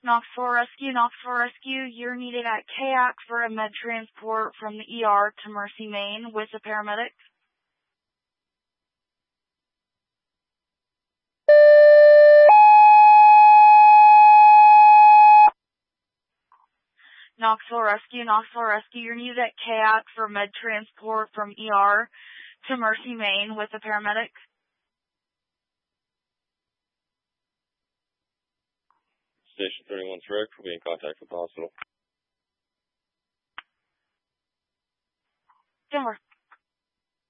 Knoxville Rescue, you're needed at KAC for a med transport from the ER to Mercy, Maine with a paramedic. Knoxville Rescue, you're needed at KAC for med transport from ER to Mercy, Maine with a paramedic. Station 31's Rick will be in contact with the hospital. Denver.